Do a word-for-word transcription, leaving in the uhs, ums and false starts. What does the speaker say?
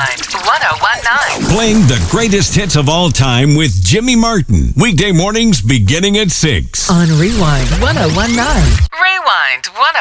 Rewind ten nineteen. Playing the greatest hits of all time with Jimmy Martin. Weekday mornings beginning at six. On Rewind ten nineteen. Rewind